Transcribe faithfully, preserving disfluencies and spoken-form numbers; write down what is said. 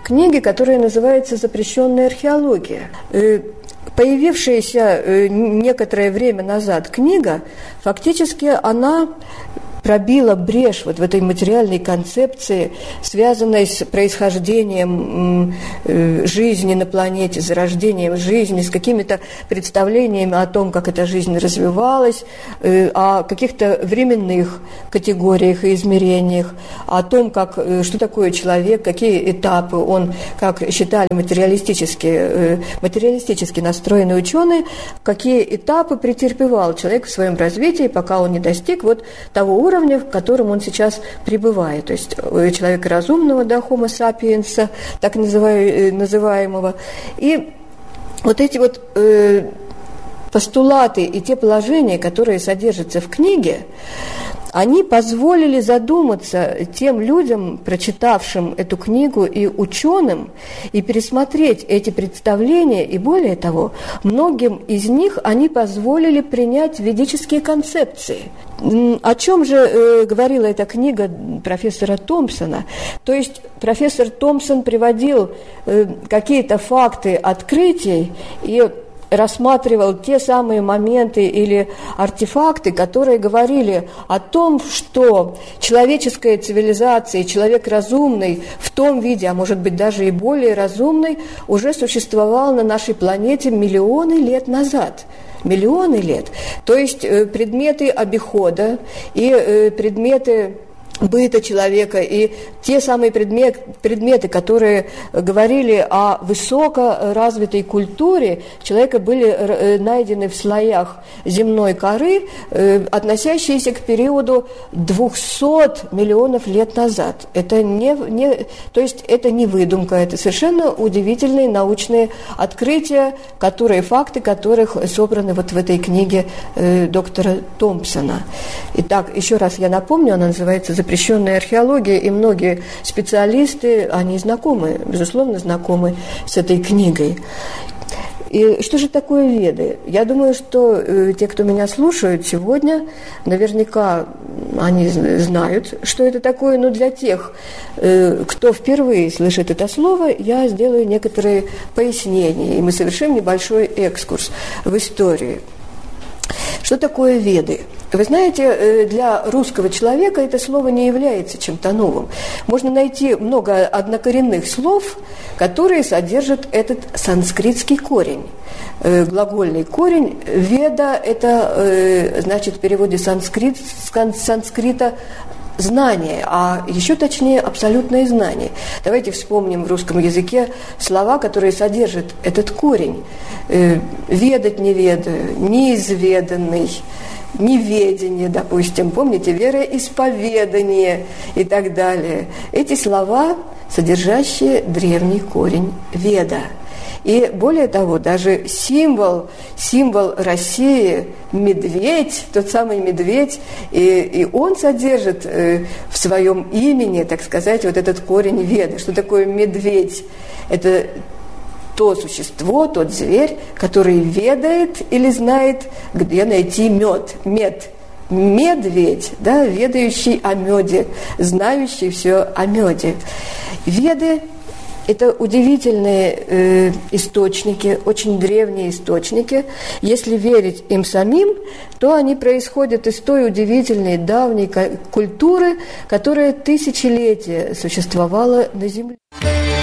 книги, которая называется «Запрещенная археология». Появившаяся некоторое время назад книга, фактически она пробила брешь вот в этой материальной концепции, связанной с происхождением жизни на планете, зарождением жизни, с какими-то представлениями о том, как эта жизнь развивалась, о каких-то временных категориях и измерениях, о том, как, что такое человек, какие этапы он, как считали материалистически, материалистически настроенные ученые, какие этапы претерпевал человек в своем развитии, пока он не достиг вот того уровня, уровня, в котором он сейчас пребывает, то есть человека разумного, да, homo sapiens, так называемого. И вот эти вот э, постулаты и те положения, которые содержатся в книге, они позволили задуматься тем людям, прочитавшим эту книгу, и ученым, и пересмотреть эти представления, и более того, многим из них они позволили принять ведические концепции. О чем же э, говорила эта книга профессора Томпсона? То есть профессор Томпсон приводил э, какие-то факты открытий и рассматривал те самые моменты или артефакты, которые говорили о том, что человеческая цивилизация, человек разумный в том виде, а может быть даже и более разумный, уже существовал на нашей планете миллионы лет назад. Миллионы лет. То есть предметы обихода и предметы быта человека и те самые предмет, предметы, которые говорили о высокоразвитой культуре человека, были найдены в слоях земной коры, относящиеся к периоду двухсот миллионов лет назад. Это не, не, то есть это не выдумка, это совершенно удивительные научные открытия, которые, факты которых собраны вот в этой книге э, доктора Томпсона. Итак, еще раз я напомню, она называется «Запрещенная археология», и многие специалисты, они знакомы, безусловно, знакомы с этой книгой. И что же такое Веды? Я думаю, что э, те, кто меня слушают сегодня, наверняка они знают, что это такое, но для тех, э, кто впервые слышит это слово, я сделаю некоторые пояснения, и мы совершим небольшой экскурс в историю. Что такое Веды? Вы знаете, для русского человека это слово не является чем-то новым. Можно найти много однокоренных слов, которые содержат этот санскритский корень. Глагольный корень «веда» – это, значит, в переводе санскрит, санскрита знание, а еще точнее абсолютное знание. Давайте вспомним в русском языке слова, которые содержат этот корень. Ведать не ведаю, неизведанный, неведение, допустим, помните, вероисповедание и так далее. Эти слова, содержащие древний корень «веда». И более того, даже символ, символ России, медведь, тот самый медведь, и, и он содержит э, в своем имени, так сказать, вот этот корень «веда». Что такое медведь? Это то существо, тот зверь, который ведает или знает, где найти мед, мед. Медведь, да, ведающий о меде, знающий все о меде. Веды – это удивительные э, источники, очень древние источники. Если верить им самим, то они происходят из той удивительной давней культуры, которая тысячелетия существовала на Земле.